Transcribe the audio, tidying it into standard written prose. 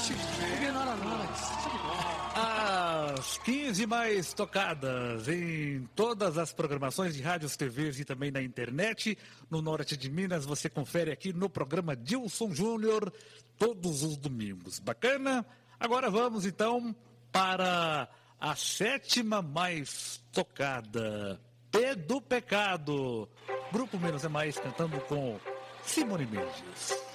As 15 mais tocadas em todas as programações de rádios, TVs e também na internet. No norte de Minas, você confere aqui no programa Dilson Júnior, todos os domingos. Bacana? Agora vamos então para a 7ª mais tocada. P do Pecado. Grupo Menos é Mais cantando com Simone Mendes.